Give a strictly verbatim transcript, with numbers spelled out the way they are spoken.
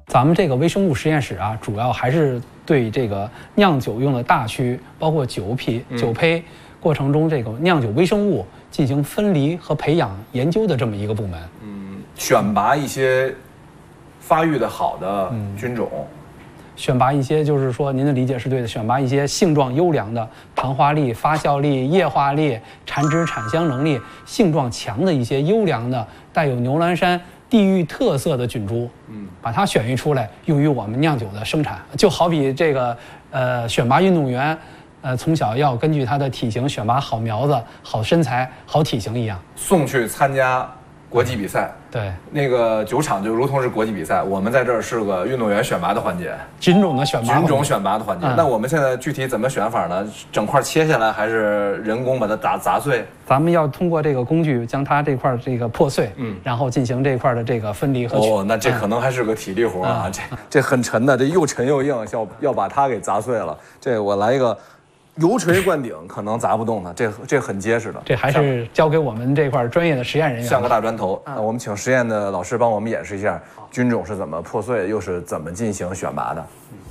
咱们这个微生物实验室啊，主要还是对这个酿酒用的大曲，包括酒坯、酒胚过程中这个酿酒微生物进行分离和培养研究的这么一个部门。 嗯，选拔一些发育的好的菌种。嗯， 选拔一些，就是说您的理解是对的，选拔一些性状优良的、糖化力、发酵力、液化力、产脂产香能力、性状强的一些优良的、带有牛栏山地域特色的菌株，嗯，把它选育出来，用于我们酿酒的生产。就好比这个，呃，选拔运动员，呃，从小要根据他的体型选拔好苗子、好身材、好体型一样， 送去参加国际比赛。 对， 那个酒厂就如同是国际比赛，我们在这儿是个运动员选拔的环节， 菌种的选拔， 菌种选拔的环节。嗯、那我们现在具体怎么选法呢？整块切下来，还是人工把它打砸碎？ 咱们要通过这个工具将它这块这个破碎，嗯，然后进行这块的这个分离和取。 哦，那这可能还是个体力活啊，嗯、这这很沉的，这又沉又硬，要要把它给砸碎了。这我来一个。油锤灌顶可能砸不动它，这这很结实的。 这还是交给我们这块专业的实验人员。 像个大砖头。那、嗯、我们请实验的老师帮我们演示一下菌种是怎么破碎，又是怎么进行选拔的。嗯